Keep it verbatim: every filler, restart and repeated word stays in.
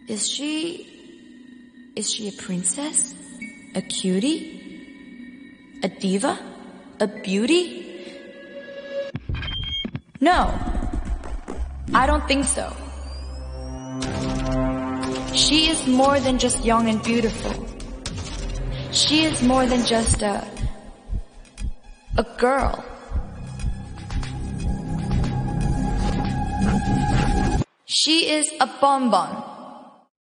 Is she... Is she a princess? A cutie? A diva? A beauty? No, I don't think so. She is more than just young and beautiful. She is more than just a... a girl. She is a bonbon.